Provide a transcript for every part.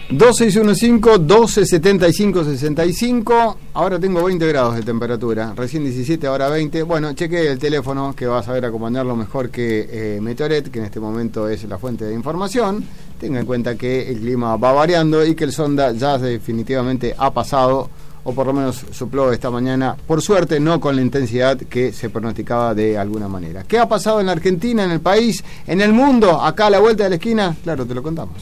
2615-1275-65. Ahora tengo 20 grados de temperatura, recién 17, ahora 20. Bueno, chequeé el teléfono, que va a saber acompañarlo mejor que Meteoret, que en este momento es la fuente de información. Tenga en cuenta que el clima va variando y que el sonda ya definitivamente ha pasado, o por lo menos sopló esta mañana, por suerte no con la intensidad que se pronosticaba de alguna manera. ¿Qué ha pasado en la Argentina, en el país, en el mundo, acá a la vuelta de la esquina? Claro, te lo contamos.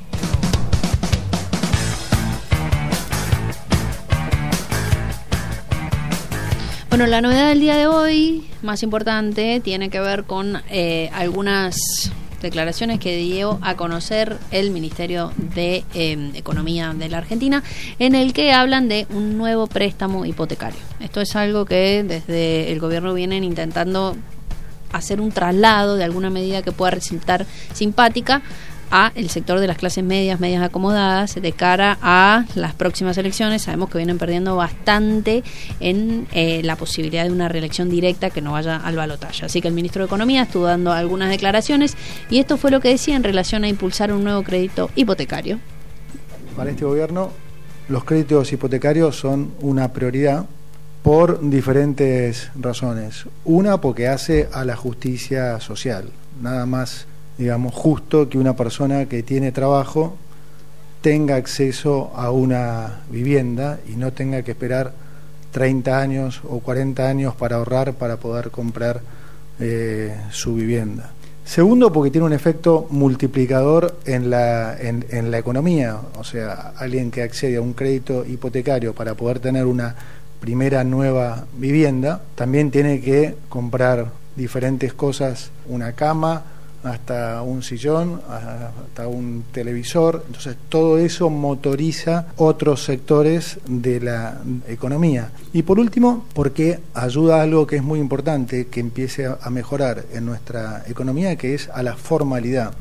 Bueno, la novedad del día de hoy, más importante, tiene que ver con algunas declaraciones que dio a conocer el Ministerio de Economía de la Argentina, en el que hablan de un nuevo préstamo hipotecario. Esto es algo que desde el gobierno vienen intentando hacer un traslado de alguna medida que pueda resultar simpática a el sector de las clases medias acomodadas de cara a las próximas elecciones. Sabemos que vienen perdiendo bastante en la posibilidad de una reelección directa que no vaya al balotaje. Así que el ministro de Economía estuvo dando algunas declaraciones y esto fue lo que decía en relación a impulsar un nuevo crédito hipotecario. Para este gobierno, los créditos hipotecarios son una prioridad por diferentes razones. Una, porque hace a la justicia social. Nada más, digamos, justo que una persona que tiene trabajo tenga acceso a una vivienda y no tenga que esperar 30 años o 40 años para ahorrar para poder comprar su vivienda. Segundo, porque tiene un efecto multiplicador en la economía. O sea, alguien que accede a un crédito hipotecario para poder tener una primera nueva vivienda, también tiene que comprar diferentes cosas, una cama, hasta un sillón, hasta un televisor. Entonces todo eso motoriza otros sectores de la economía. Y por último, porque ayuda a algo que es muy importante que empiece a mejorar en nuestra economía, que es a la formalidad.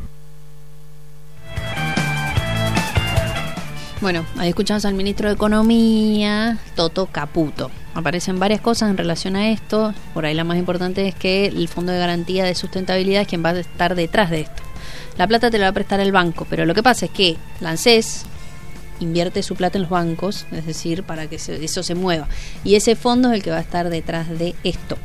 Bueno, ahí escuchamos al ministro de Economía, Toto Caputo. Aparecen varias cosas en relación a esto. Por ahí la más importante es que el Fondo de Garantía de Sustentabilidad es quien va a estar detrás de esto. La plata te la va a prestar el banco, pero lo que pasa es que la ANSES invierte su plata en los bancos, es decir, para que eso se mueva. Y ese fondo es el que va a estar detrás de esto.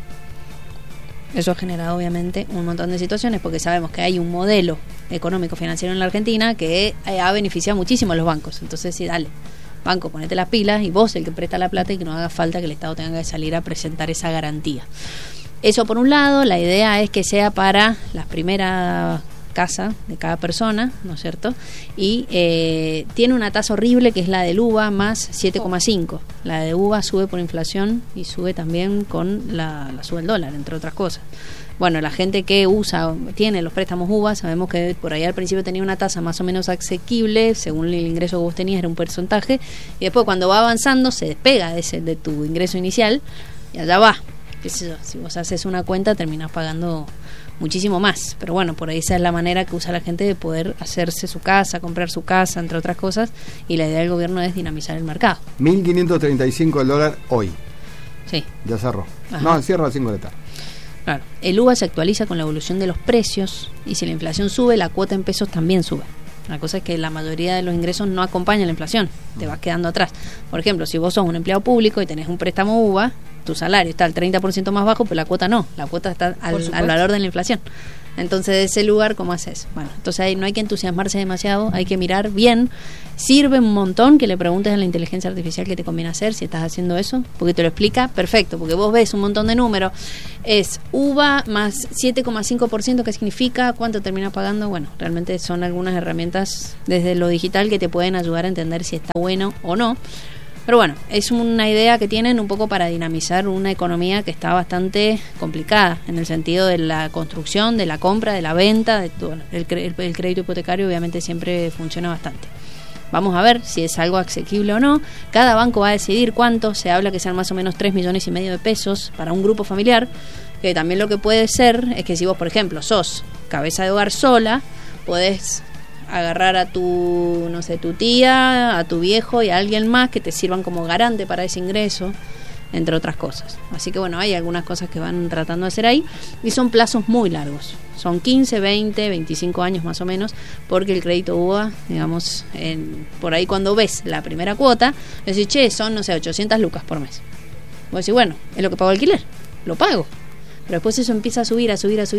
Eso ha generado obviamente un montón de situaciones, porque sabemos que hay un modelo económico financiero en la Argentina que ha beneficiado muchísimo a los bancos. Entonces sí, dale, banco, ponete las pilas y vos el que presta la plata y que no haga falta que el Estado tenga que salir a presentar esa garantía. Eso por un lado. La idea es que sea para las primeras casa de cada persona, ¿no es cierto? Y tiene una tasa horrible que es la del UVA más 7,5. La de UVA sube por inflación y sube también con la sube el dólar, entre otras cosas. Bueno, la gente que tiene los préstamos UVA, sabemos que por ahí al principio tenía una tasa más o menos asequible, según el ingreso que vos tenías era un porcentaje, y después cuando va avanzando se despega de tu ingreso inicial y allá va. ¿Qué sé yo? Si vos haces una cuenta terminás pagando muchísimo más, pero bueno, por ahí esa es la manera que usa la gente de poder hacerse su casa, comprar su casa, entre otras cosas, y la idea del gobierno es dinamizar el mercado. 1.535 el dólar hoy. Sí. Ya cerró. Ajá. No, cierra a las 5 de la tarde. Claro, el UVA se actualiza con la evolución de los precios y si la inflación sube, la cuota en pesos también sube. La cosa es que la mayoría de los ingresos no acompañan la inflación, te vas quedando atrás. Por ejemplo, si vos sos un empleado público y tenés un préstamo UVA, tu salario está al 30% más bajo, pero la cuota no, la cuota está al valor de la inflación. Entonces, de ese lugar, ¿cómo haces? Bueno, entonces ahí no hay que entusiasmarse demasiado, hay que mirar bien. Sirve un montón que le preguntes a la inteligencia artificial qué te conviene hacer si estás haciendo eso, porque te lo explica perfecto, porque vos ves un montón de números, es UVA más 7,5%, ¿qué significa? ¿Cuánto terminas pagando? Bueno, realmente son algunas herramientas desde lo digital que te pueden ayudar a entender si está bueno o no. Pero bueno, es una idea que tienen un poco para dinamizar una economía que está bastante complicada en el sentido de la construcción, de la compra, de la venta, de todo. El crédito hipotecario obviamente siempre funciona bastante. Vamos a ver si es algo asequible o no. Cada banco va a decidir cuánto. Se habla que sean más o menos 3,5 millones de pesos para un grupo familiar. Que también lo que puede ser es que si vos, por ejemplo, sos cabeza de hogar sola, podés agarrar a tu tía, a tu viejo y a alguien más que te sirvan como garante para ese ingreso. entre otras cosas. Así que bueno, hay algunas cosas que van tratando de hacer ahí y son plazos muy largos. Son 15, 20, 25 años más o menos, porque el crédito UBA, digamos, por ahí cuando ves la primera cuota, decís, che, son, no sé, 800 lucas por mes. Vos decís, bueno, es lo que pago alquiler, lo pago. Pero después eso empieza a subir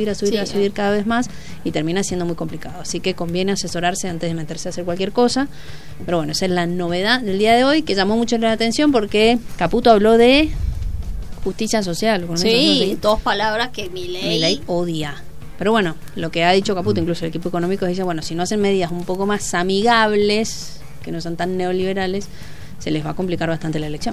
cada vez más y termina siendo muy complicado. Así que conviene asesorarse antes de meterse a hacer cualquier cosa. Pero bueno, esa es la novedad del día de hoy, que llamó mucho la atención porque Caputo habló de justicia social. Sí, dos palabras que Milei odia. Pero bueno, lo que ha dicho Caputo, incluso el equipo económico, dice, bueno, si no hacen medidas un poco más amigables, que no son tan neoliberales, se les va a complicar bastante la elección.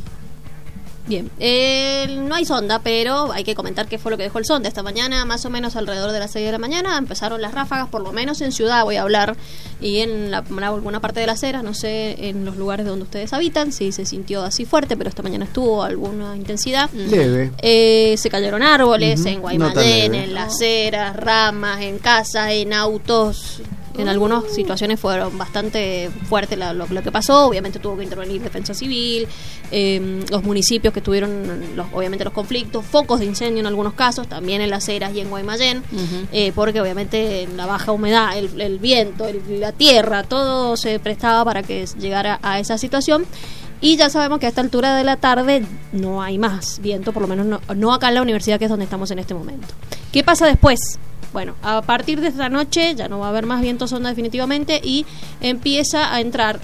Bien, no hay sonda, pero hay que comentar qué fue lo que dejó el sonda esta mañana, más o menos alrededor de las 6 de la mañana, empezaron las ráfagas, por lo menos en ciudad voy a hablar, y en alguna parte de las Heras, no sé, en los lugares donde ustedes habitan, si se sintió así fuerte, pero esta mañana estuvo alguna intensidad. Leve. Se cayeron árboles en Guaymallén, en las Heras, ramas, en casas, en autos. En algunas situaciones fueron bastante fuertes lo que pasó. Obviamente tuvo que intervenir Defensa Civil, los municipios que tuvieron obviamente los conflictos, focos de incendio en algunos casos, también en las Heras y en Guaymallén, porque obviamente la baja humedad, el viento, la tierra, todo se prestaba para que llegara a esa situación. Y ya sabemos que a esta altura de la tarde no hay más viento, por lo menos no acá en la universidad, que es donde estamos en este momento. ¿Qué pasa después? Bueno, a partir de esta noche ya no va a haber más viento sonda definitivamente y empieza a entrar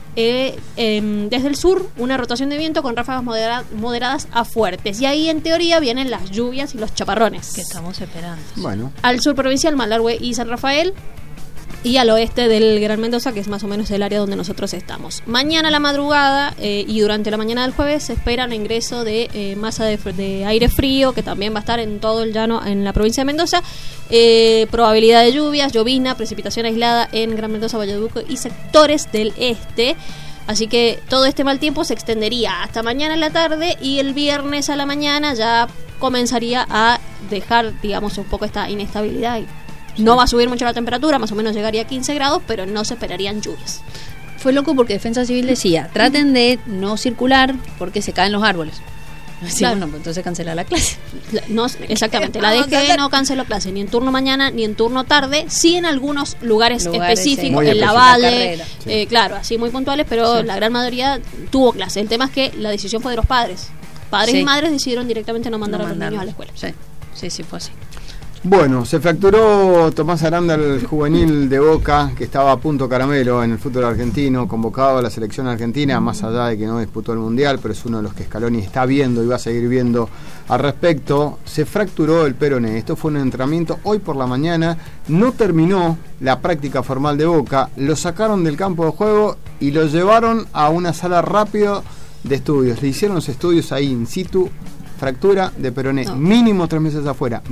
desde el sur una rotación de viento con ráfagas moderadas a fuertes. Y ahí en teoría vienen las lluvias y los chaparrones. Que estamos esperando. Bueno. Al sur provincial, Malargüe y San Rafael. Y al oeste del Gran Mendoza, que es más o menos el área donde nosotros estamos. Mañana a la madrugada y durante la mañana del jueves se espera un ingreso de masa de aire frío, que también va a estar en todo el llano en la provincia de Mendoza. Probabilidad de lluvias, llovizna, precipitación aislada en Gran Mendoza, Valleduco y sectores del este. Así que todo este mal tiempo se extendería hasta mañana en la tarde y el viernes a la mañana ya comenzaría a dejar, digamos, un poco esta inestabilidad. No va a subir mucho la temperatura, más o menos llegaría a 15 grados, pero no se esperarían lluvias. Fue loco porque Defensa Civil decía, traten de no circular porque se caen los árboles. Sí, claro. Bueno, pues entonces cancela la clase. No, exactamente, la DGE no canceló clase, ni en turno mañana, ni en turno tarde, sí en algunos lugares específicos, en la Valle, sí. Claro, así muy puntuales, pero sí. La gran mayoría tuvo clase. El tema es que la decisión fue de los padres. Padres y madres decidieron directamente no mandar a los niños a la escuela. Sí, fue así. Bueno, se fracturó Tomás Aranda, el juvenil de Boca, que estaba a punto caramelo en el fútbol argentino, convocado a la selección argentina, más allá de que no disputó el Mundial, pero es uno de los que Scaloni está viendo y va a seguir viendo al respecto. Se fracturó el peroné. Esto fue un entrenamiento hoy por la mañana, no terminó la práctica formal de Boca, lo sacaron del campo de juego y lo llevaron a una sala rápido de estudios. Le hicieron los estudios ahí in situ. Fractura de peroné, mínimo 3 meses afuera,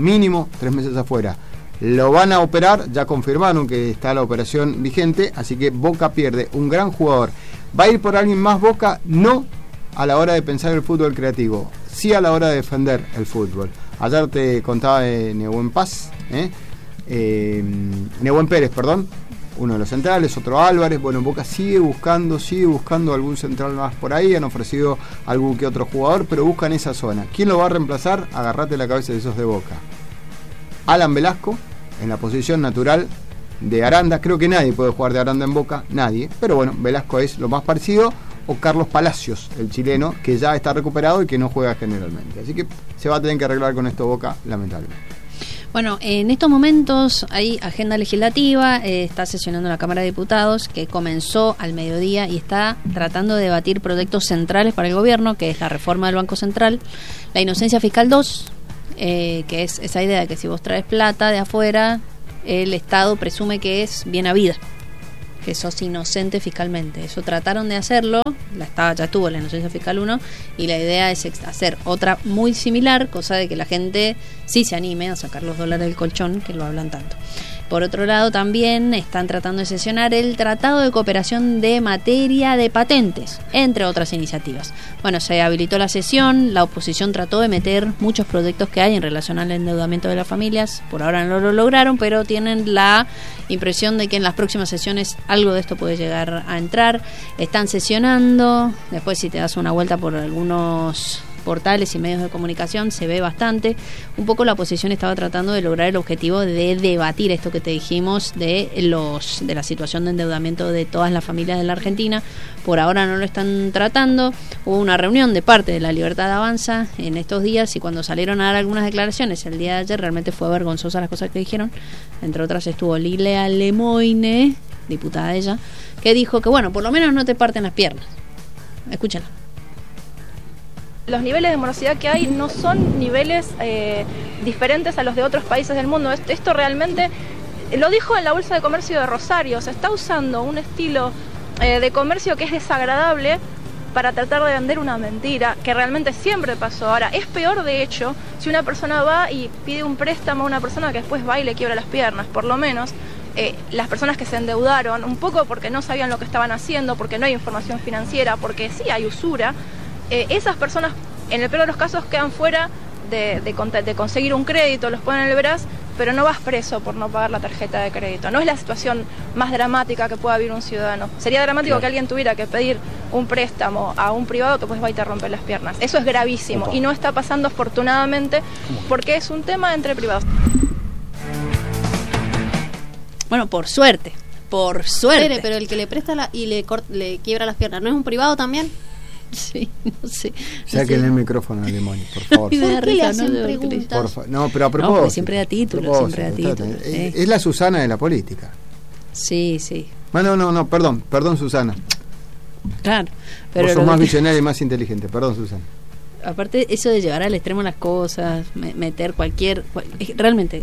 Lo van a operar, ya confirmaron que está la operación vigente, así que Boca pierde un gran jugador. ¿Va a ir por alguien más Boca? No a la hora de pensar el fútbol creativo, sí a la hora de defender el fútbol. Ayer te contaba de Nehuen Pérez, uno de los centrales, otro Álvarez. Bueno, Boca sigue buscando algún central más por ahí, han ofrecido algún que otro jugador, pero buscan esa zona. ¿Quién lo va a reemplazar? Agarrate la cabeza de esos de Boca. Alan Velasco, en la posición natural de Aranda. Creo que nadie puede jugar de Aranda en Boca, nadie, pero bueno, Velasco es lo más parecido, o Carlos Palacios, el chileno, que ya está recuperado y que no juega generalmente. Así que se va a tener que arreglar con esto Boca, lamentablemente. Bueno, en estos momentos hay agenda legislativa, está sesionando la Cámara de Diputados, que comenzó al mediodía y está tratando de debatir proyectos centrales para el gobierno, que es la reforma del Banco Central, la inocencia fiscal 2, que es esa idea de que si vos traes plata de afuera, el Estado presume que es bien habida, que sos inocente fiscalmente. Eso trataron de hacerlo, ya tuvo la inocencia fiscal 1, y la idea es hacer otra muy similar, cosa de que la gente sí se anime a sacar los dólares del colchón, que lo hablan tanto. Por otro lado, también están tratando de sesionar el Tratado de Cooperación de Materia de Patentes, entre otras iniciativas. Bueno, se habilitó la sesión, la oposición trató de meter muchos proyectos que hay en relación al endeudamiento de las familias, por ahora no lo lograron, pero tienen la impresión de que en las próximas sesiones algo de esto puede llegar a entrar. Están sesionando, después si te das una vuelta por portales y medios de comunicación se ve bastante. Un poco la oposición estaba tratando de lograr el objetivo de debatir esto que te dijimos de la situación de endeudamiento de todas las familias de la Argentina. Por ahora no lo están tratando. Hubo una reunión de parte de La Libertad Avanza en estos días, y cuando salieron a dar algunas declaraciones el día de ayer, realmente fue vergonzosa las cosas que dijeron. Entre otras estuvo Lilia Lemoine, diputada ella, que dijo que bueno, por lo menos no te parten las piernas. Escúchala. Los niveles de morosidad que hay no son niveles diferentes a los de otros países del mundo. Esto realmente, lo dijo en la Bolsa de Comercio de Rosario, se está usando un estilo de comercio que es desagradable para tratar de vender una mentira, que realmente siempre pasó. Ahora, es peor de hecho si una persona va y pide un préstamo a una persona que después va y le quiebra las piernas. Por lo menos las personas que se endeudaron, un poco porque no sabían lo que estaban haciendo, porque no hay información financiera, porque sí hay usura, esas personas en el peor de los casos quedan fuera de conseguir un crédito, los ponen en el veraz, pero no vas preso por no pagar la tarjeta de crédito. No es la situación más dramática que pueda vivir un ciudadano. Sería dramático que alguien tuviera que pedir un préstamo a un privado que pues va y te rompe las piernas. Eso es gravísimo y no está pasando afortunadamente porque es un tema entre privados. Bueno, por suerte. Pero el que le presta y le quiebra las piernas, ¿no es un privado también? Sí, no sé. Sáquenle el micrófono al demonio, por favor. ¿Por qué le hacen preguntas? No, pero a propósito. No, pues siempre da título, Es la Susana de la política. Sí, sí. No, perdón Susana. Claro. Pero vos sos más visionaria y más inteligente, perdón Susana. Aparte, eso de llevar al extremo las cosas, meter realmente,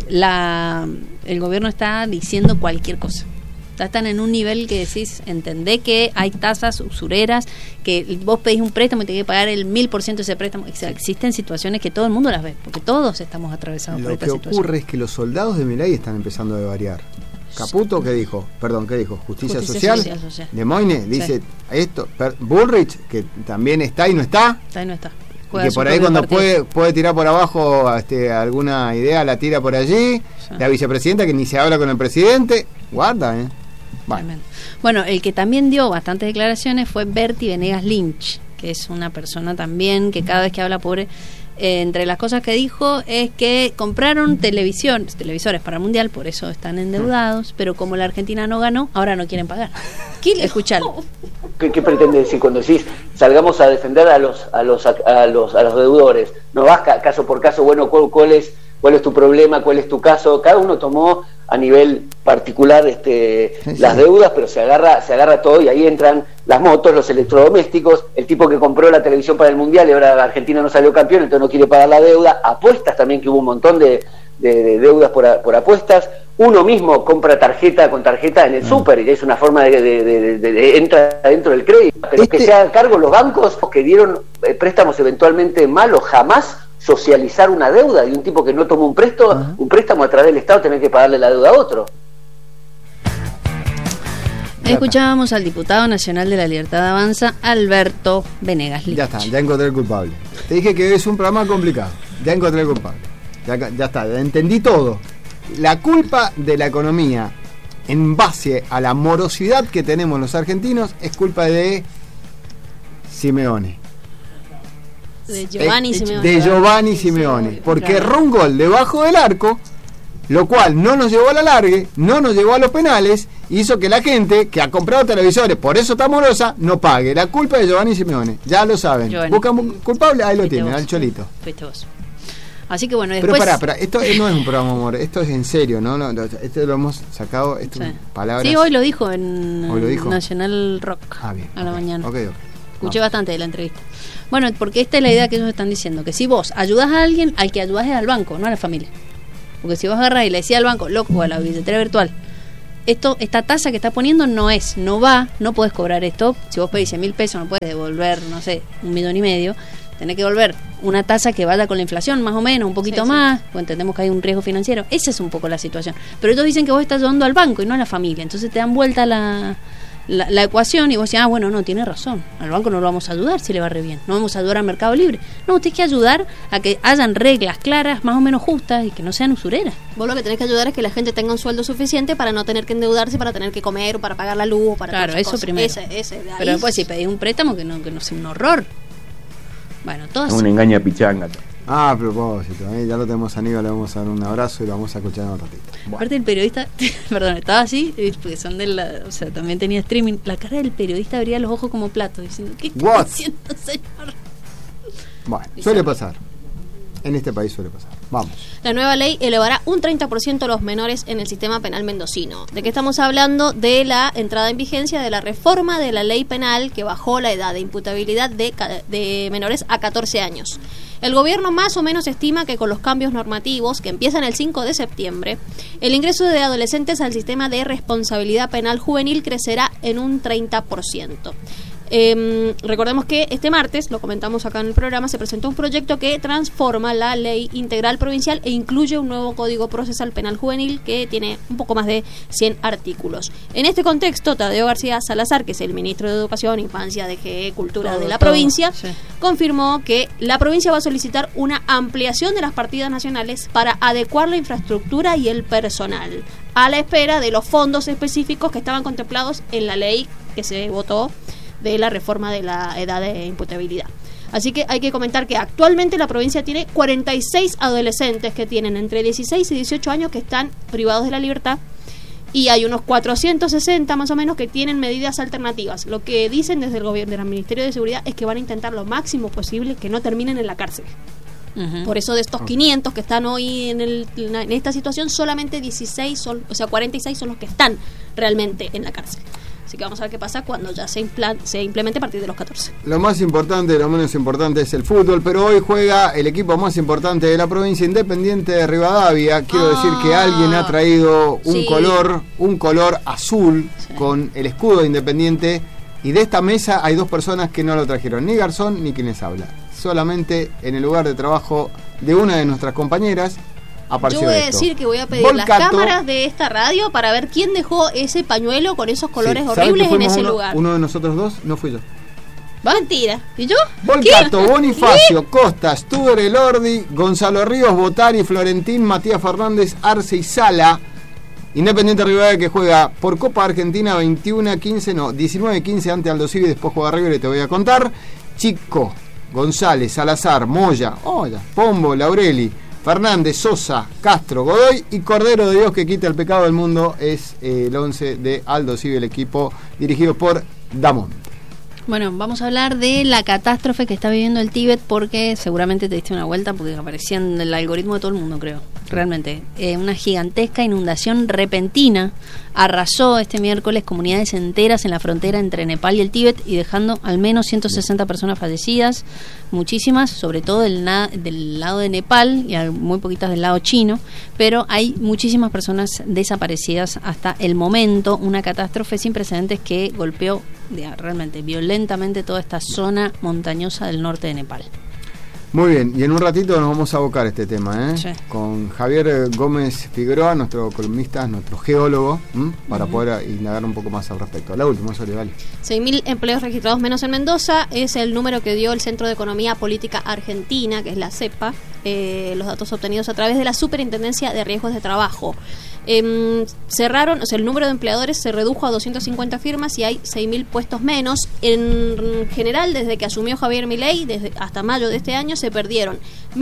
el gobierno está diciendo cualquier cosa. Están en un nivel que decís, entendé que hay tasas usureras, que vos pedís un préstamo y te hay que pagar el 1000% de ese préstamo. O sea, existen situaciones que todo el mundo las ve, porque todos estamos atravesados por esta situación. Lo que ocurre es que los soldados de Milei están empezando a variar. Caputo, ¿qué dijo? Justicia social. Lemoine dice esto. Bullrich, que también está y no está. Está y no está. Y que por ahí cuando puede tirar por abajo alguna idea, la tira por allí. Sí. La vicepresidenta que ni se habla con el presidente. Guarda, Bueno, el que también dio bastantes declaraciones fue Berti Venegas Lynch, que es una persona también que cada vez que habla entre las cosas que dijo es que compraron televisores para el Mundial, por eso están endeudados, pero como la Argentina no ganó, ahora no quieren pagar. Escuchalo. ¿Qué pretende decir cuando decís salgamos a defender a los deudores? No vas caso por caso, bueno, ¿cuál es tu problema? ¿Cuál es tu caso? Cada uno tomó a nivel particular las deudas, pero se agarra todo, y ahí entran las motos, los electrodomésticos, el tipo que compró la televisión para el Mundial y ahora Argentina no salió campeón, entonces no quiere pagar la deuda. Apuestas también, que hubo un montón de deudas por apuestas. Uno mismo compra tarjeta en el súper y es una forma de entrar dentro del crédito, pero que se hagan cargo los bancos que dieron préstamos eventualmente malos. Jamás socializar una deuda de un tipo que no tomó un préstamo a través del Estado, tener que pagarle la deuda a otro. Escuchábamos al diputado nacional de La Libertad Avanza, Alberto Venegas Lynch. Ya está, ya encontré el culpable. Te dije que es un programa complicado. Ya encontré el culpable. Ya está, entendí todo. La culpa de la economía en base a la morosidad que tenemos los argentinos es culpa de Simeone. De Giovanni Simeone. De Giovanni Simeone. Porque erró un gol debajo del arco, lo cual no nos llevó a la largue, no nos llevó a los penales, y hizo que la gente que ha comprado televisores, por eso está morosa, no pague. La culpa de Giovanni Simeone. Ya lo saben. Buscan un culpable, ahí lo tienen, al Cholito. Fuiste vos. Así que bueno, después... Pero pará, esto no es un programa humor, esto es en serio, ¿no? Esto lo hemos sacado, palabras... Sí, hoy lo dijo en Nacional Rock a la mañana. Okay. Escuché bastante de la entrevista. Bueno, porque esta es la idea que ellos están diciendo, que si vos ayudás a alguien, al que ayudás es al banco, no a la familia. Porque si vos agarrás y le decís al banco, loco, a la billetera virtual, esta tasa que está poniendo no podés cobrar esto. Si vos pedís 100.000 pesos, no puedes devolver, no sé, 1,5 millones. Tenés que devolver una tasa que vaya con la inflación, más o menos, un poquito más, o entendemos que hay un riesgo financiero. Esa es un poco la situación. Pero ellos dicen que vos estás ayudando al banco y no a la familia. Entonces te dan vuelta la ecuación y vos decís, bueno, no, tiene razón. Al banco no lo vamos a ayudar si le va re bien. No vamos a ayudar al Mercado Libre. No, usted tiene que ayudar a que hayan reglas claras, más o menos justas y que no sean usureras. Vos lo que tenés que ayudar es que la gente tenga un sueldo suficiente para no tener que endeudarse, para tener que comer o para pagar la luz. Para claro, eso cosas. Primero. Pero después si pedís un préstamo que no sea un horror. Bueno, todas. Es una engaña pichanga. Ah, a propósito, ya lo tenemos a Aníbal, le vamos a dar un abrazo y lo vamos a escuchar en un ratito. Bueno. Aparte el periodista, perdón, estaba así, porque son o sea, también tenía streaming. La cara del periodista abría los ojos como platos, diciendo, ¿qué está diciendo, señor? Bueno, suele pasar. En este país suele pasar. Vamos. La nueva ley elevará un 30% a los menores en el sistema penal mendocino. ¿De qué estamos hablando? De la entrada en vigencia de la reforma de la ley penal que bajó la edad de imputabilidad de menores a 14 años. El gobierno más o menos estima que con los cambios normativos que empiezan el 5 de septiembre, el ingreso de adolescentes al sistema de responsabilidad penal juvenil crecerá en un 30%. Recordemos que este martes, lo comentamos acá en el programa, se presentó un proyecto que transforma la ley integral provincial e incluye un nuevo código procesal penal juvenil que tiene un poco más de 100 artículos. En este contexto, Tadeo García Salazar, que es el ministro de Educación, Infancia, DGE, Cultura de la provincia, sí, confirmó que la provincia va a solicitar una ampliación de las partidas nacionales para adecuar la infraestructura y el personal, a la espera de los fondos específicos que estaban contemplados en la ley que se votó de la reforma de la edad de imputabilidad. Así que hay que comentar que actualmente la provincia tiene 46 adolescentes que tienen entre 16 y 18 años que están privados de la libertad, y hay unos 460 más o menos que tienen medidas alternativas. Lo que dicen desde el gobierno, del Ministerio de Seguridad, es que van a intentar lo máximo posible que no terminen en la cárcel. Por eso de estos 500 que están hoy en esta situación, solamente 16 son, o sea, 46 son los que están realmente en la cárcel. Así que vamos a ver qué pasa cuando ya se implemente a partir de los 14. Lo más importante, lo menos importante es el fútbol, pero hoy juega el equipo más importante de la provincia, Independiente de Rivadavia. Quiero decir que alguien ha traído un color azul, sí, con el escudo de Independiente, y de esta mesa hay dos personas que no lo trajeron, ni Garzón ni quienes habla. Solamente en el lugar de trabajo de una de nuestras compañeras apareció. Yo voy a decir que voy a pedir las cámaras de esta radio para ver quién dejó ese pañuelo con esos colores horribles en ese lugar. Uno de nosotros dos, no fui yo. Va, mentira. ¿Y yo? Volcato, Bonifacio, Costa, Stuber, Elordi, Gonzalo Ríos, Botari, Florentín, Matías Fernández, Arce y Sala. Independiente Rivadavia, que juega por Copa Argentina 19-15 ante Aldo Civi, después juega River y te voy a contar. Chico, González, Salazar, Moya, Pombo, Laureli, Fernández, Sosa, Castro, Godoy y Cordero de Dios, que quita el pecado del mundo, es el 11 de Aldo Civi, el equipo dirigido por Damón. Bueno, vamos a hablar de la catástrofe que está viviendo el Tíbet, porque seguramente te diste una vuelta porque aparecía en el algoritmo de todo el mundo, creo. Realmente, una gigantesca inundación repentina arrasó este miércoles comunidades enteras en la frontera entre Nepal y el Tíbet, y dejando al menos 160 personas fallecidas, muchísimas, sobre todo del lado de Nepal y muy poquitas del lado chino, pero hay muchísimas personas desaparecidas hasta el momento. Una catástrofe sin precedentes que golpeó realmente violentamente toda esta zona montañosa del norte de Nepal. Muy bien, y en un ratito nos vamos a abocar este tema, sí, con Javier Gómez Figueroa, nuestro columnista, nuestro geólogo, para poder indagar un poco más al respecto. La última, Soli, vale. 6.000 empleos registrados menos en Mendoza es el número que dio el Centro de Economía Política Argentina, que es la CEPA, los datos obtenidos a través de la Superintendencia de Riesgos de Trabajo. Cerraron, o sea, el número de empleadores se redujo a 250 firmas y hay 6.000 puestos menos. En general, desde que asumió Javier Milei, hasta mayo de este año, se perdieron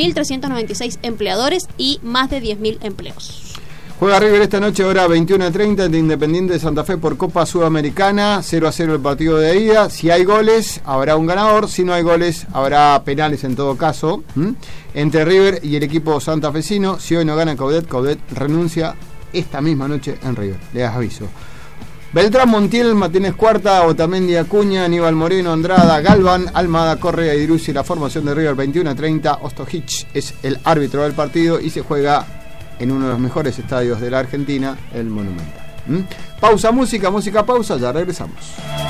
1.396 empleadores y más de 10.000 empleos. Juega River esta noche, hora 21:30, ante Independiente de Santa Fe por Copa Sudamericana. 0-0 el partido de ida. Si hay goles, habrá un ganador. Si no hay goles, habrá penales en todo caso. Entre River y el equipo santafesino. Si hoy no gana Coudet renuncia esta misma noche en River. Les aviso. Beltrán, Montiel, Martínez Cuarta, Otamendi, Acuña, Aníbal Moreno, Andrada, Galván, Almada, Correa y Diruzzi. La formación de River 21:30. Ostojic es el árbitro del partido y se juega en uno de los mejores estadios de la Argentina, el Monumental. Pausa, música, pausa, ya regresamos.